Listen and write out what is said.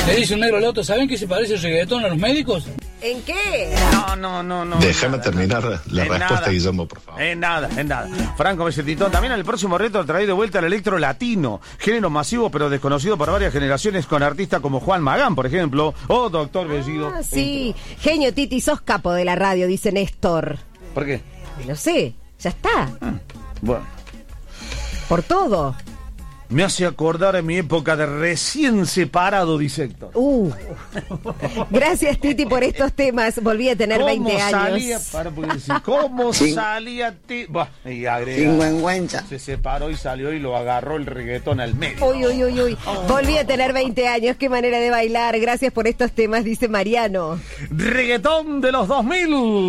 Le dice un negro al otro, ¿saben que se parece el reggaetón a los médicos? ¿En qué? No. Déjame terminar la respuesta, nada. Guillermo, por favor. En nada. Franco Mesetitón, también el próximo reto trae de vuelta al electro latino, género masivo pero desconocido por varias generaciones, con artistas como Juan Magán, por ejemplo, o Doctor Bellido. Ah, sí. Genio, Titi, sos capo de la radio, dice Néstor. ¿Por qué? No sé, ya está. Bueno. Por todo. Me hace acordar en mi época de recién separado, dice Héctor. Gracias, Titi, por estos temas. Volví a tener 20 años. ¿Cómo salía Titi? Y agrega, se separó y salió y lo agarró el reggaetón al medio. Uy. Volví a tener 20 años. Qué manera de bailar. Gracias por estos temas, dice Mariano. Reggaetón de los 2000.